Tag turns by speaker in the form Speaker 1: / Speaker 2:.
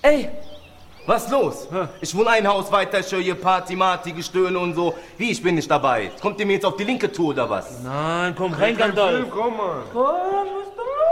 Speaker 1: Ey, was los? Ich wohne ein Haus weiter, ich höre hier Party, Marty, Gestöhne und so. Wie, ich bin nicht dabei? Kommt ihr mir jetzt auf die linke Tour oder was?
Speaker 2: Nein, komm rein, Gandalf.
Speaker 3: Komm, Mann.
Speaker 2: Komm,